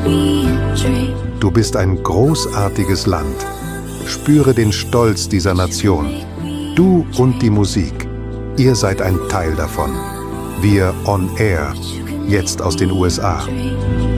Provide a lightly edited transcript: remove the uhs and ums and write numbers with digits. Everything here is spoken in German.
Du bist ein großartiges Land. Spüre den Stolz dieser Nation. Du und die Musik. Ihr seid ein Teil davon. Wir on Air. Jetzt aus den USA.